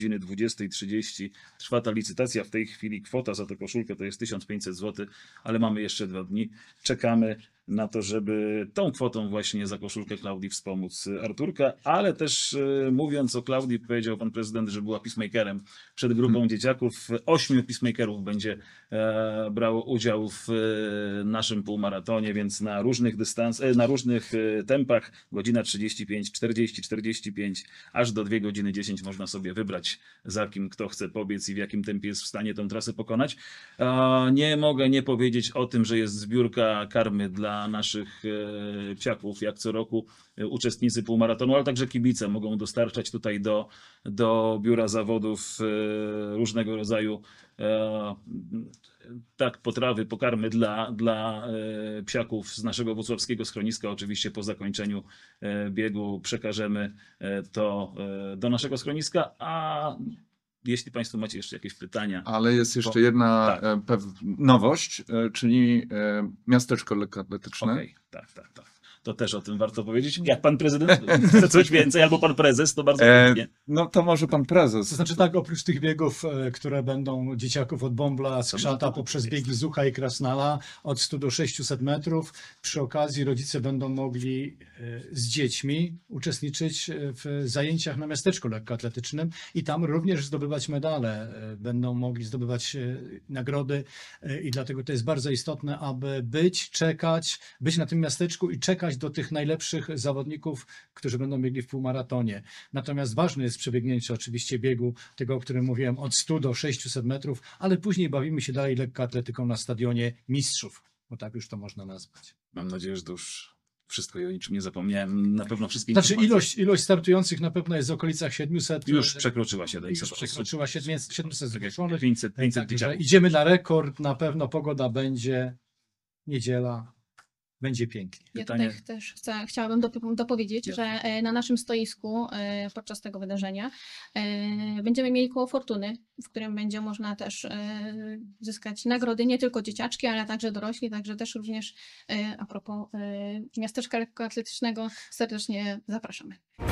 godziny 20:30 trwa ta licytacja. W tej chwili kwota za tę koszulkę to jest 1500 zł, ale mamy jeszcze 2 dni. Czekamy na to, żeby tą kwotą właśnie za koszulkę Klaudii wspomóc Arturka, ale też mówiąc o Klaudii, powiedział pan prezydent, że była peacemakerem przed grupą dzieciaków. 8 peacemakerów będzie brało udział w naszym półmaratonie, więc na różnych na różnych tempach, godzina 35, 40, 45, aż do 2 godziny 10 można sobie wybrać, za kim kto chce pobiec i w jakim tempie jest w stanie tę trasę pokonać. Nie mogę nie powiedzieć o tym, że jest zbiórka karmy dla naszych psiaków, jak co roku uczestnicy półmaratonu, ale także kibice mogą dostarczać tutaj do biura zawodów różnego rodzaju potrawy, pokarmy dla psiaków z naszego włocławskiego schroniska. Oczywiście po zakończeniu biegu przekażemy to do naszego schroniska, a jeśli państwo macie jeszcze jakieś pytania. Ale jest jeszcze jedna nowość, czyli miasteczko lekkoatletyczne. Okej, tak. To też o tym warto powiedzieć. Jak pan prezydent chce coś więcej, albo pan prezes, to bardzo chętnie. No to może pan prezes. To znaczy tak, oprócz tych biegów, które będą dzieciaków od Bąbla, Skrzata, poprzez biegi Zucha i Krasnala od 100 do 600 metrów, przy okazji rodzice będą mogli z dziećmi uczestniczyć w zajęciach na miasteczku lekkoatletycznym i tam również zdobywać medale. Będą mogli zdobywać nagrody i dlatego to jest bardzo istotne, aby być na tym miasteczku i czekać do tych najlepszych zawodników, którzy będą biegli w półmaratonie. Natomiast ważne jest przebiegnięcie oczywiście biegu, tego, o którym mówiłem, od 100 do 600 metrów, ale później bawimy się dalej lekkoatletyką na stadionie mistrzów, bo tak już to można nazwać. Mam nadzieję, że to już wszystko i o niczym nie zapomniałem. Na pewno wszystkie Znaczy informacje. ilość startujących na pewno jest w okolicach 700. Już przekroczyła 700. Już przekroczyła 700 zgłoszonych. 500 Także dzieciaków. idziemy na rekord, na pewno pogoda będzie, niedziela, będzie pięknie. Ja tutaj też chciałabym dopowiedzieć, że na naszym stoisku podczas tego wydarzenia będziemy mieli koło fortuny, w którym będzie można też zyskać nagrody, nie tylko dzieciaczki, ale także dorośli, także też również a propos miasteczka lekkoatletycznego serdecznie zapraszamy.